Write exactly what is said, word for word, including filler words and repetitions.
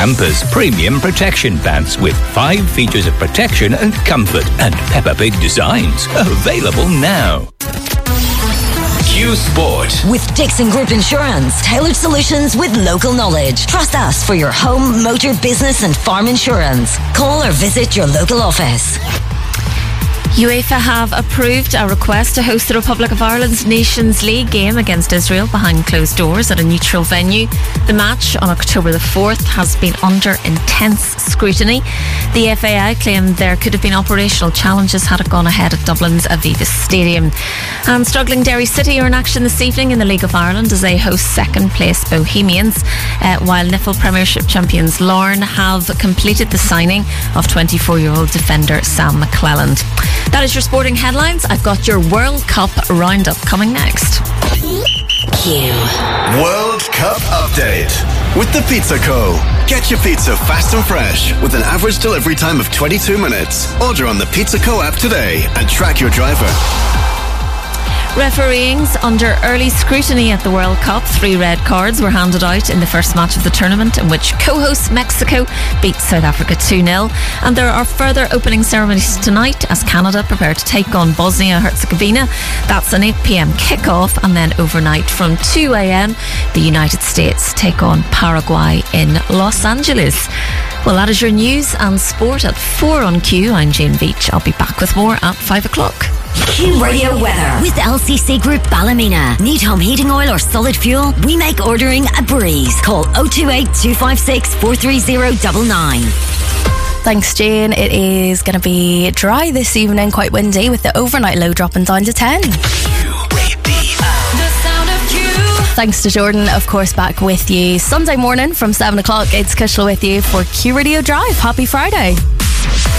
Pampers Premium Protection Pants with five features of protection and comfort and Peppa Pig designs. Available now. Q Sport. With Dixon Group Insurance, tailored solutions with local knowledge. Trust us for your home, motor, business and farm insurance. Call or visit your local office. UEFA have approved a request to host the Republic of Ireland's Nations League game against Israel behind closed doors at a neutral venue. The match on October the fourth has been under intense scrutiny. The F A I claimed there could have been operational challenges had it gone ahead at Dublin's Aviva Stadium. And struggling Derry City are in action this evening in the League of Ireland as they host second place Bohemians, uh, while N I F L Premiership champions Larne have completed the signing of twenty-four-year-old defender Sam McClelland. That is your sporting headlines. I've got your World Cup roundup coming next. Q. World Cup update with the Pizza Co. Get your pizza fast and fresh with an average delivery time of twenty-two minutes. Order on the Pizza Co app today and track your driver. Refereeing's under early scrutiny at the World Cup. Three red cards were handed out in the first match of the tournament, in which co-host Mexico beat South Africa two nil. And there are further opening ceremonies tonight as Canada prepare to take on Bosnia-Herzegovina. That's an eight p.m. kick-off, and then overnight from two a.m. the United States take on Paraguay in Los Angeles. Well, that is your news and sport at four on Q. I'm Jane Beach. I'll be back with more at five o'clock. Q Radio weather with L C C Group Ballymena. Need home heating oil or solid fuel? We make ordering a breeze. Call oh two eight, two five six, four three oh nine nine. Thanks, Jane. It is going to be dry this evening, quite windy, with the overnight low dropping down to ten. Thanks to Jordan, of course, back with you Sunday morning from seven o'clock. It's Kushla with you for Q Radio Drive. Happy Friday.